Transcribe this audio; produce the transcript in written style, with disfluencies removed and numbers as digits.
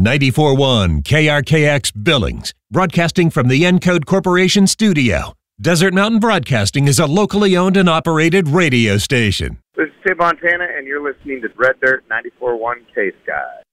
94.1 KRKX Billings, broadcasting from the Encode Corporation studio. Desert Mountain Broadcasting is a locally owned and operated radio station. This is Tim Montana, and you're listening to Red Dirt 94.1 K-Sky.